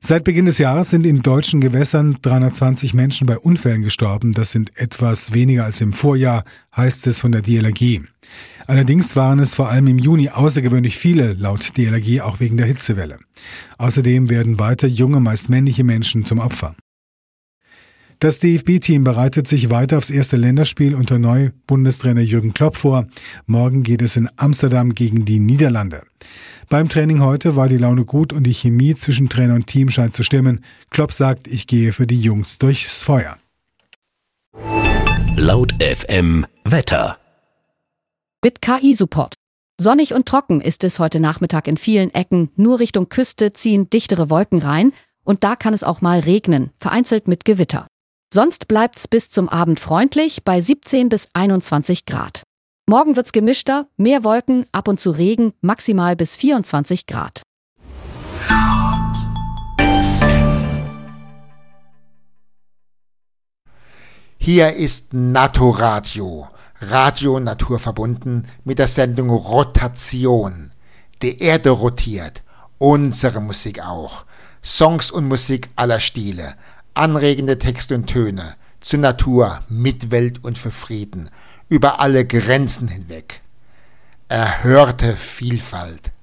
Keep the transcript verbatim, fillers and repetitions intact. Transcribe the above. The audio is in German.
Seit Beginn des Jahres sind in deutschen Gewässern dreihundertzwanzig Menschen bei Unfällen gestorben. Das sind etwas weniger als im Vorjahr, heißt es von der D L R G. Allerdings waren es vor allem im Juni außergewöhnlich viele, laut D L R G auch wegen der Hitzewelle. Außerdem werden weiter junge, meist männliche Menschen zum Opfer. Das D F B-Team bereitet sich weiter aufs erste Länderspiel unter Neu-Bundestrainer Jürgen Klopp vor. Morgen geht es in Amsterdam gegen die Niederlande. Beim Training heute war die Laune gut und die Chemie zwischen Trainer und Team scheint zu stimmen. Klopp sagt, ich gehe für die Jungs durchs Feuer. Laut F M Wetter. Mit K I-Support. Sonnig und trocken ist es heute Nachmittag in vielen Ecken. Nur Richtung Küste ziehen dichtere Wolken rein und da kann es auch mal regnen, vereinzelt mit Gewitter. Sonst bleibt's bis zum Abend freundlich bei siebzehn bis einundzwanzig Grad. Morgen wird's gemischter, mehr Wolken, ab und zu Regen, maximal bis vierundzwanzig Grad. Hier ist Naturradio, Radio naturverbunden mit der Sendung Rotation. Die Erde rotiert, unsere Musik auch. Songs und Musik aller Stile, anregende Texte und Töne, zur Natur, Mitwelt und für Frieden, über alle Grenzen hinweg. Erhörte Vielfalt,